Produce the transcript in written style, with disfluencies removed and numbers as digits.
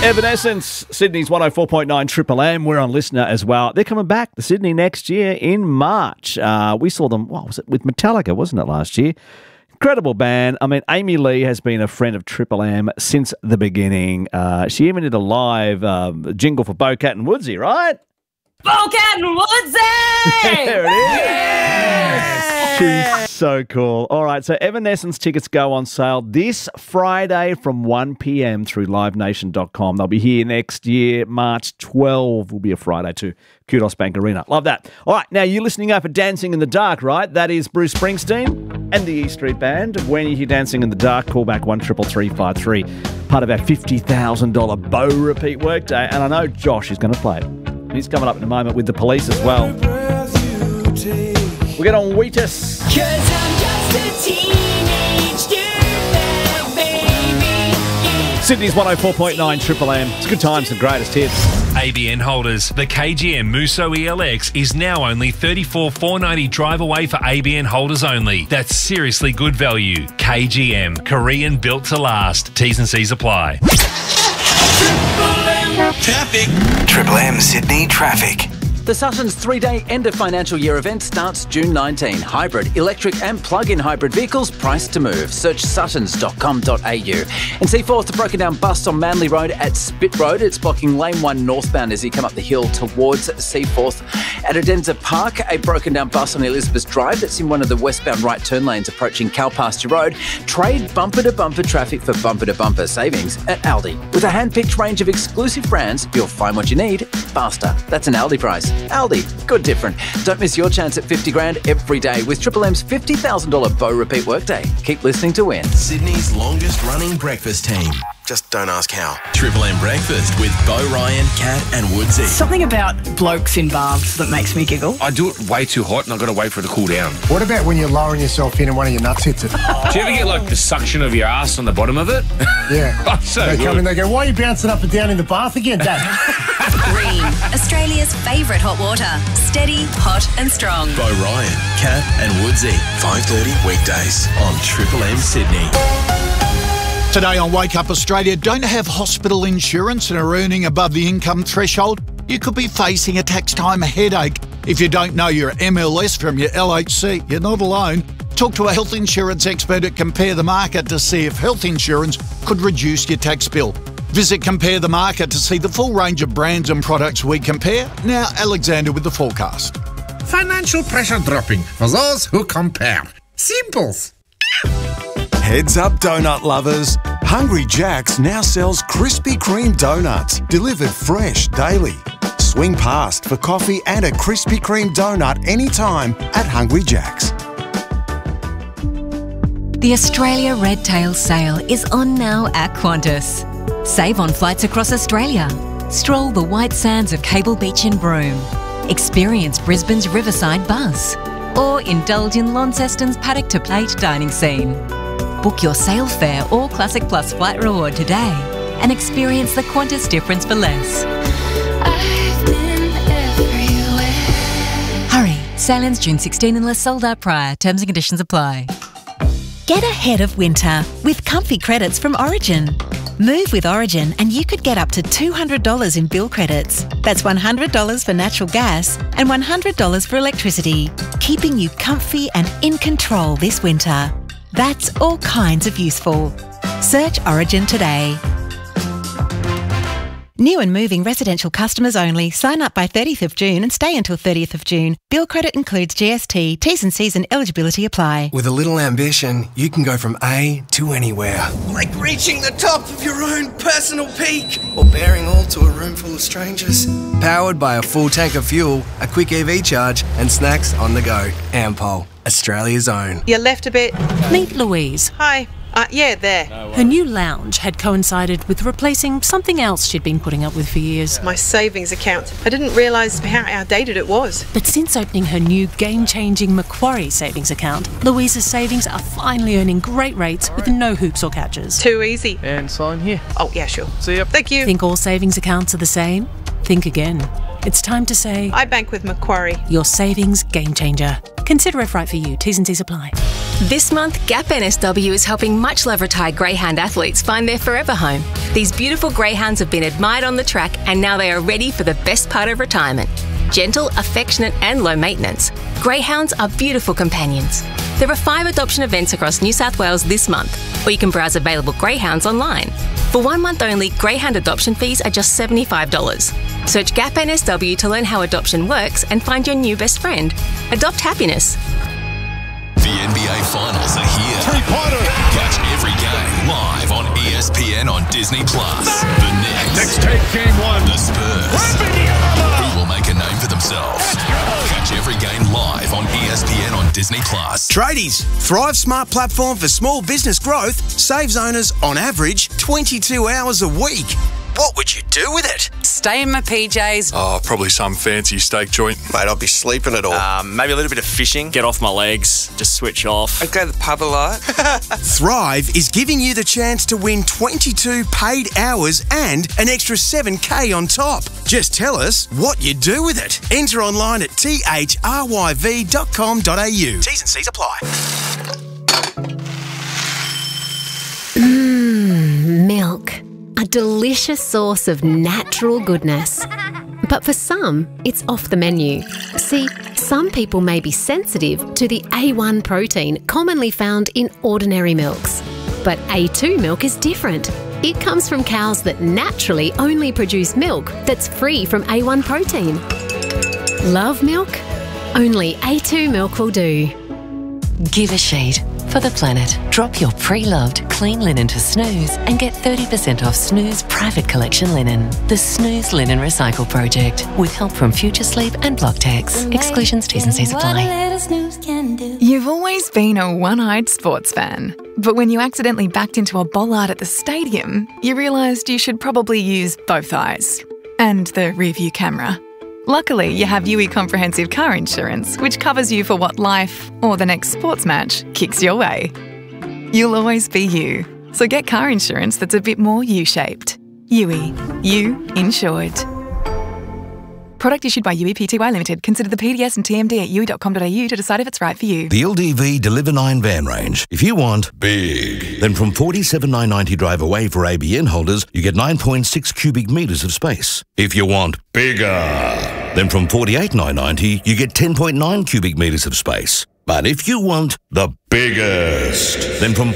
Evanescence, Sydney's 104.9 Triple M. We're on Listener as well. They're coming back to Sydney next year in March. We saw them, what was it, with Metallica, wasn't it, last year? Incredible band. I mean, Amy Lee has been a friend of Triple M since the beginning. She even did a live jingle for Bocat and Woodsy, right? Bocat and Woodsy! There it is. Yes! She's so cool. All right, so Evanescence tickets go on sale this Friday from 1 p.m. through livenation.com. They'll be here next year. March 12 will be a Friday too. Kudos Bank Arena. Love that. All right, now you're listening out for Dancing in the Dark, right? That is Bruce Springsteen and the E Street Band. When you hear Dancing in the Dark, call back 133353. Part of our $50,000 Bow Repeat Workday. And I know Josh is going to play it. He's coming up in a moment with the Police as well. We'll get on Wheatus. 'Cause I'm just a teenage dirtbag baby. Sydney's 104.9 Triple M. It's good times, the greatest hits. ABN holders, the KGM Musso ELX is now only $34,490 drive away for ABN holders only. That's seriously good value. KGM, Korean built to last. T's and C's apply. Traffic. Triple M Sydney traffic. The Suttons 3-day end of financial year event starts June 19. Hybrid, electric and plug-in hybrid vehicles priced to move. Search suttons.com.au. In Seaforth, a broken down bus on Manly Road at Spit Road. It's blocking lane 1 northbound as you come up the hill towards Seaforth. At Adenza Park, a broken down bus on Elizabeth Drive that's in one of the westbound right turn lanes approaching Calpasture Road. Trade bumper-to-bumper traffic for bumper-to-bumper savings at Aldi. With a hand-picked range of exclusive brands, you'll find what you need faster. That's an Aldi price. Aldi, good different. Don't miss your chance at 50 grand every day with Triple M's $50,000 Bow Repeat Workday. Keep listening to win. Sydney's longest running breakfast team. Just don't ask how. Triple M Breakfast with Bo Ryan, Kat and Woodsy. Something about blokes in baths that makes me giggle. I do it way too hot and I've got to wait for it to cool down. What about when you're lowering yourself in and one of your nuts hits it? Do you ever get like the suction of your ass on the bottom of it? Yeah. Oh, so they good. come in, they go, why are you bouncing up and down in the bath again, Dad? Green, Australia's favourite hot water. Steady, hot and strong. Bo Ryan, Kat and Woodsy. 5:30 weekdays on Triple M Sydney. Today on Wake Up Australia, don't have hospital insurance and are earning above the income threshold? You could be facing a tax time headache. If you don't know your MLS from your LHC, you're not alone. Talk to a health insurance expert at Compare the Market to see if health insurance could reduce your tax bill. Visit Compare the Market to see the full range of brands and products we compare. Now, Alexander with the forecast. Financial pressure dropping for those who compare. Simples. Heads up, donut lovers. Hungry Jack's now sells Krispy Kreme donuts, delivered fresh daily. Swing past for coffee and a Krispy Kreme donut anytime at Hungry Jack's. The Australia Red Tail Sale is on now at Qantas. Save on flights across Australia. Stroll the white sands of Cable Beach in Broome. Experience Brisbane's Riverside buzz. Or indulge in Launceston's paddock to plate dining scene. Book your sail fare or Classic Plus flight reward today and experience the Qantas difference for less. I've been everywhere. Hurry, sail ends June 16 unless sold out prior. Terms and conditions apply. Get ahead of winter with comfy credits from Origin. Move with Origin and you could get up to $200 in bill credits. That's $100 for natural gas and $100 for electricity, keeping you comfy and in control this winter. That's all kinds of useful. Search Origin today. New and moving residential customers only. Sign up by 30th of June and stay until 30th of June. Bill credit includes GST, T's and C's and eligibility apply. With a little ambition, you can go from A to anywhere. Like reaching the top of your own personal peak. Or bearing all to a room full of strangers. Powered by a full tank of fuel, a quick EV charge and snacks on the go. Ampol, Australia's own. You left a bit. Meet Louise. Hi. Yeah, there. Her new lounge had coincided with replacing something else she'd been putting up with for years. My savings account. I didn't realise how outdated it was. But since opening her new game-changing Macquarie savings account, Louise's savings are finally earning great rates with no hoops or catches. Too easy. And sign here. Oh, yeah, sure. See ya. Thank you. Think all savings accounts are the same? Think again. It's time to say... I bank with Macquarie. Your savings game changer. Consider if right for you. T's and C's apply. This month, Gap NSW is helping much-loved retired greyhound athletes find their forever home. These beautiful greyhounds have been admired on the track and now they are ready for the best part of retirement. Gentle, affectionate and low maintenance, greyhounds are beautiful companions. There are 5 adoption events across New South Wales this month, or you can browse available greyhounds online. For 1 month only, greyhound adoption fees are just $75. Search Gap NSW to learn how adoption works and find your new best friend. Adopt happiness. The NBA Finals are here. Three-pointer. Catch every game live on ESPN on Disney+. The Knicks. Take game 1. The Spurs. Who will make a name for themselves? Catch every game live on ESPN on Disney+. Tradies, Thrive Smart platform for small business growth saves owners on average 22 hours a week. What would you do with it? Stay in my PJs. Oh, probably some fancy steak joint. Mate, I'll be sleeping it all. Maybe a little bit of fishing. Get off my legs. Just switch off. I'd go to the pub a lot. Thrive is giving you the chance to win 22 paid hours and an extra $7K on top. Just tell us what you do with it. Enter online at thryv.com.au. T's and C's apply. Milk. A delicious source of natural goodness. But for some, it's off the menu. See, some people may be sensitive to the A1 protein commonly found in ordinary milks. But A2 milk is different. It comes from cows that naturally only produce milk that's free from A1 protein. Love milk? Only A2 milk will do. Give a sheet for the planet. Drop your pre-loved clean linen to Snooze and get 30% off Snooze Private Collection linen. The Snooze Linen Recycle Project with help from Future Sleep and Blocktex. Exclusions, T's and C's apply. You've always been a one-eyed sports fan, but when you accidentally backed into a bollard at the stadium, you realised you should probably use both eyes and the rear-view camera. Luckily, you have UE Comprehensive Car Insurance, which covers you for what life or the next sports match kicks your way. You'll always be you, so get car insurance that's a bit more U-shaped. UE. You insured. Product issued by UE Pty Limited. Consider the PDS and TMD at UE.com.au to decide if it's right for you. The LDV Deliver 9 van range. If you want big, then from $47,990 drive away for ABN holders, you get 9.6 cubic metres of space. If you want bigger, then from $48,990, you get 10.9 cubic metres of space. But if you want the biggest, then from